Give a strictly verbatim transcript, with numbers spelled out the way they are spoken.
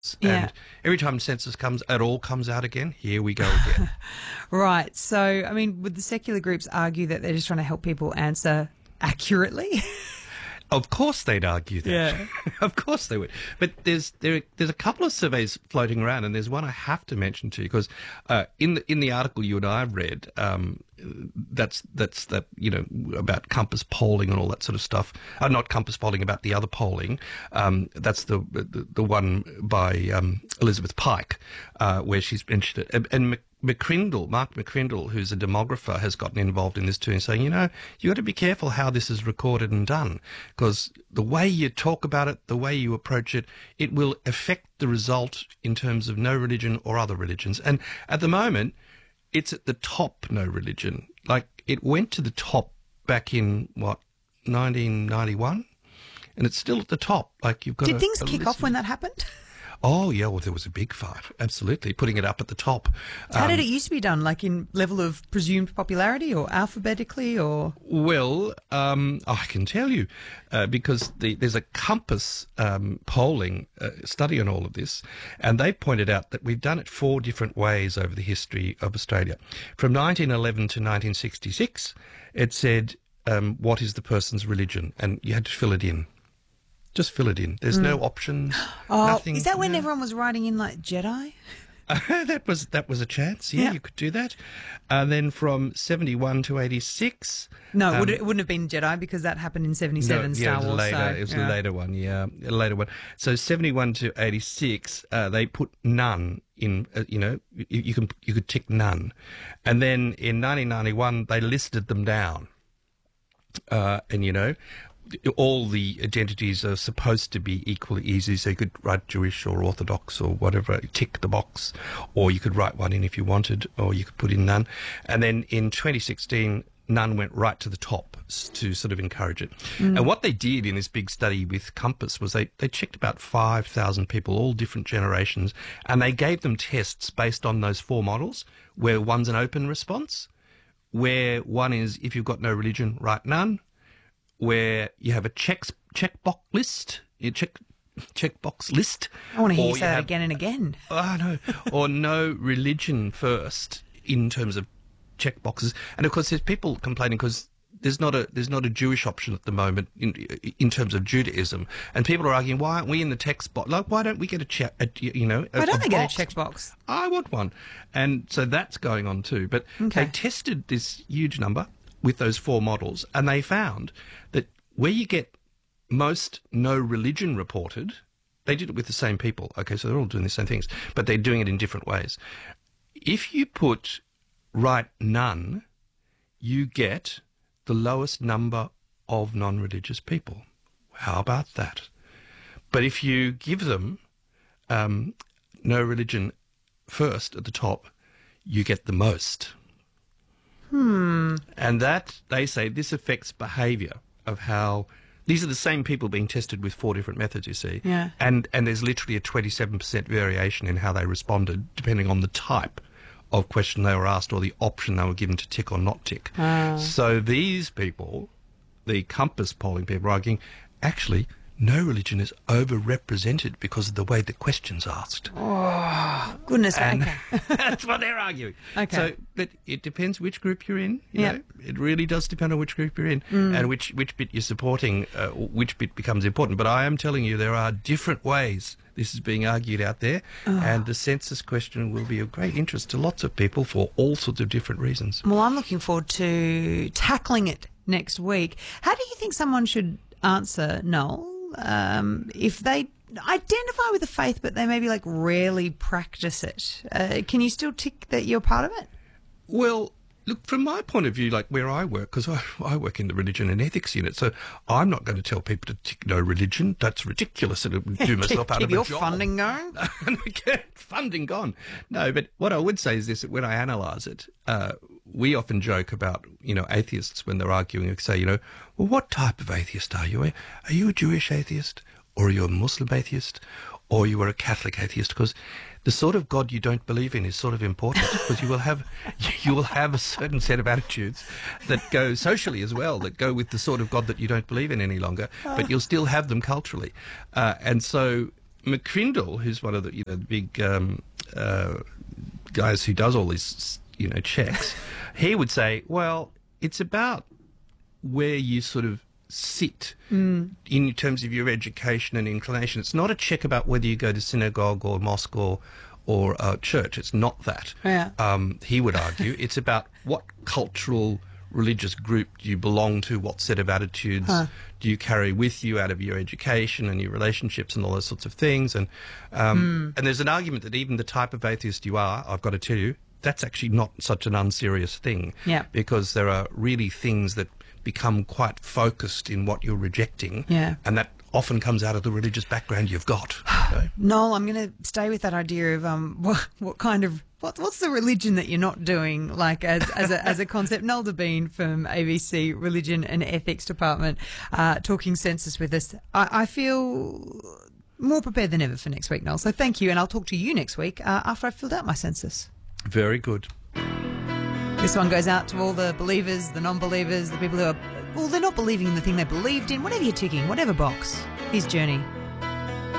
Yeah. And every time census comes, it all comes out again. Here we go again. Right. So, I mean, would the secular groups argue that they're just trying to help people answer accurately? Of course they'd argue that. Yeah. Of course they would. But there's there there's a couple of surveys floating around, and there's one I have to mention to you because uh, in the in the article you and I read, um, that's that's that you know about Compass polling and all that sort of stuff. Uh, not Compass polling, about the other polling. Um, that's the, the the one by um, Elizabeth Pike, uh, where she's mentioned it, and, and McCrindle, Mark McCrindle, who's a demographer, has gotten involved in this too and saying, you know, you got to be careful how this is recorded and done because the way you talk about it, the way you approach it, it will affect the result in terms of no religion or other religions. And at the moment, it's at the top, no religion. Like it went to the top back in, what, nineteen ninety-one? And it's still at the top. Like you've got Did a, things a kick list off of- when that happened? Oh, yeah, well, there was a big fight. Absolutely. Putting it up at the top. How Um, did it used to be done? Like in level of presumed popularity or alphabetically or? Well, um, I can tell you, uh, because the, there's a Compass um, polling uh, study on all of this, and they pointed out that we've done it four different ways over the history of Australia. From nineteen eleven to nineteen sixty-six, it said, um, what is the person's religion? And you had to fill it in. Just fill it in. There's no options, Oh, nothing. is that when no. everyone was writing in like Jedi? that was that was a chance. Yeah, Yeah. you could do that. And then from seventy-one to eighty-six. No, it, um, would, it wouldn't have been Jedi because that happened in seventy-seven no, Star yeah, it was Wars. later. so, it was yeah. a later one. Yeah, a later one. So seventy-one to eighty-six, uh, they put none in. Uh, you know, you, you can you could tick none, and then in nineteen ninety-one they listed them down. Uh, and you know, all the identities are supposed to be equally easy, so you could write Jewish or Orthodox or whatever, tick the box, or you could write one in if you wanted, or you could put in none. And then in twenty sixteen, none went right to the top s- to sort of encourage it. And what they did in this big study with Compass was they, they checked about five thousand people, all different generations, and they gave them tests based on those four models, where one's an open response, where one is, if you've got no religion, write none, where you have a check checkbox list, you check checkbox list. I want to hear or you say that have- again and again. Oh no, or no religion first in terms of checkboxes. And of course, there's people complaining because there's not a there's not a Jewish option at the moment in in terms of Judaism, and people are arguing, why aren't we in the text box? Like, why don't we get a check? A, you know, a, Why don't a they get box? a checkbox? I want one. And so that's going on too. But Okay. they tested this huge number with those four models, and they found that where you get most no religion reported, they did it with the same people. Okay, so they're all doing the same things, but they're doing it in different ways. If you put write none, you get the lowest number of non-religious people. How about that? But if you give them um, no religion first at the top, you get the most. Hmm. And that, they say, this affects behaviour of how... These are the same people being tested with four different methods, you see. Yeah. And and there's literally a twenty-seven percent variation in how they responded, depending on the type of question they were asked or the option they were given to tick or not tick. Ah. So these people, the Compass polling people, are arguing, actually, no religion is overrepresented because of the way the question's asked. Goodness, And okay. that's what they're arguing. Okay. So, but it depends which group you're in. You Yeah. know? It really does depend on which group you're in and which, which bit you're supporting, uh, which bit becomes important. But I am telling you, there are different ways this is being argued out there, and the census question will be of great interest to lots of people for all sorts of different reasons. Well, I'm looking forward to tackling it next week. How do you think someone should answer, Noel, um, if they identify with the faith but they maybe like rarely practice it? Uh, can you still tick that you're part of it? Well, look, from my point of view, like where I work, because I, I work in the religion and ethics unit, so I'm not going to tell people to tick no religion. That's ridiculous. It would do myself keep, out keep of a your job. funding going. Get funding gone. No, but what I would say is this: that when I analyse it, uh, we often joke about, you know, atheists when they're arguing and say, you know, well, what type of atheist are you? Are you a Jewish atheist, or are you a Muslim atheist, or you are a Catholic atheist? Because the sort of God you don't believe in is sort of important, because you will have you will have a certain set of attitudes that go socially as well, that go with the sort of God that you don't believe in any longer, but you'll still have them culturally, uh, and so. McCrindle, who's one of the you know the big um, uh, guys who does all these you know checks, he would say, well, it's about where you sort of sit mm. in terms of your education and inclination. It's not a check about whether you go to synagogue or mosque or or uh, church. It's not that. Yeah. Um, he would argue it's about what cultural, religious group do you belong to, what set of attitudes huh. do you carry with you out of your education and your relationships and all those sorts of things. And um, mm. and there's an argument that even the type of atheist you are, I've got to tell you, that's actually not such an unserious thing. Yeah. Because there are really things that become quite focused in what you're rejecting. Yeah. And that often comes out of the religious background you've got. So. Noel, I'm going to stay with that idea of um, what, what kind of what, what's the religion that you're not doing, like as as a, as a concept. Noel Debien from A B C Religion and Ethics Department, uh, talking census with us. I, I feel more prepared than ever for next week, Noel. So thank you, and I'll talk to you next week uh, after I've filled out my census. Very good. This one goes out to all the believers, the non-believers, the people who are, well, they're not believing in the thing they believed in. Whatever you're ticking, whatever box. Here's Journey.